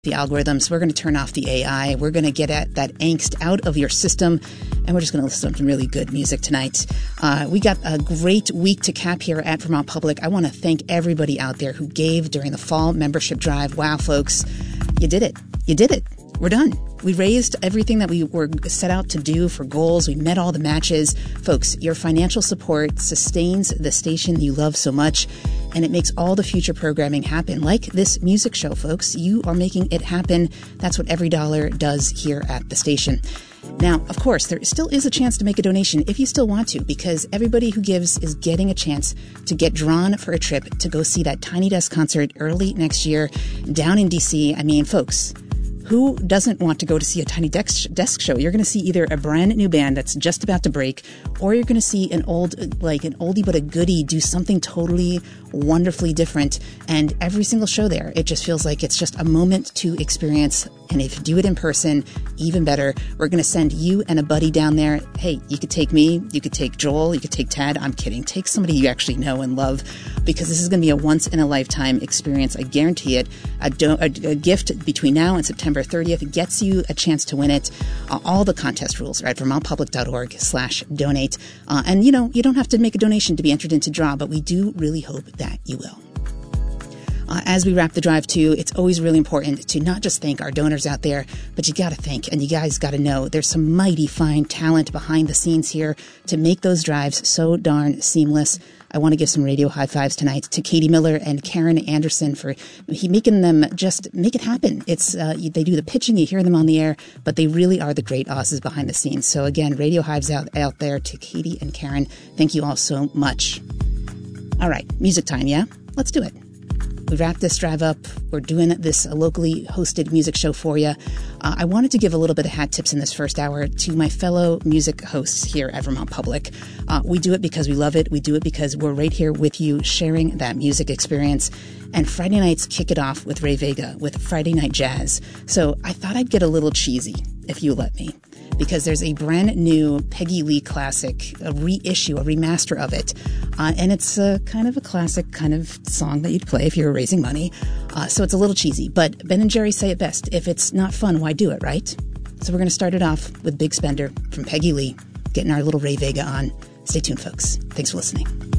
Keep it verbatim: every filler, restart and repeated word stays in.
the algorithms. We're going to turn off the A I. We're going to get at that angst out of your system, and we're just going to listen to some really good music tonight. Uh, we got a great week to cap here at Vermont Public. I want to thank everybody out there who gave during the fall membership drive. Wow, folks, you did it. You did it. We're done. We raised everything that we were set out to do for goals. We met all the matches. Folks, your financial support sustains the station you love so much, and it makes all the future programming happen. Like this music show, folks. You are making it happen. That's what every dollar does here at the station. Now, of course, there still is a chance to make a donation if you still want to, because everybody who gives is getting a chance to get drawn for a trip to go see that Tiny Desk concert early next year down in D C. I mean, folks, who doesn't want to go to see a Tiny Desk, desk show? You're going to see either a brand new band that's just about to break, or you're going to see an old, like an oldie but a goodie do something totally wonderfully different. And every single show there, it just feels like it's just a moment to experience. And if you do it in person, even better. We're going to send you and a buddy down there. Hey, you could take me, you could take Joel, you could take Ted. I'm kidding. Take somebody you actually know and love, because this is going to be a once-in-a-lifetime experience. I guarantee it. A, do- a, a gift between now and September thirtieth gets you a chance to win it. Uh, all the contest rules are at vermontpublic.org slash donate. Uh, and, you know, you don't have to make a donation to be entered into draw, but we do really hope that you will. Uh, as we wrap the drive, too, it's always really important to not just thank our donors out there, but you got to think, and you guys got to know, there's some mighty fine talent behind the scenes here to make those drives so darn seamless. I want to give some radio high fives tonight to Katie Miller and Karen Anderson for he making them just make it happen. It's uh, they do the pitching, you hear them on the air, but they really are the great Aussies behind the scenes. So again, radio hives out, out there to Katie and Karen. Thank you all so much. All right, music time, yeah? Let's do it. We wrap this drive up. We're doing this locally hosted music show for you. Uh, I wanted to give a little bit of hat tips in this first hour to my fellow music hosts here at Vermont Public. Uh, we do it because we love it. We do it because we're right here with you sharing that music experience. And Friday nights kick it off with Ray Vega with Friday Night Jazz. So I thought I'd get a little cheesy, if you let me, because there's a brand new Peggy Lee classic, a reissue, a remaster of it. Uh, and it's a kind of a classic kind of song that you'd play if you were raising money. Uh, so it's a little cheesy, but Ben and Jerry say it best. If it's not fun, why do it, right? So we're going to start it off with Big Spender from Peggy Lee, getting our little Ray Vega on. Stay tuned, folks. Thanks for listening.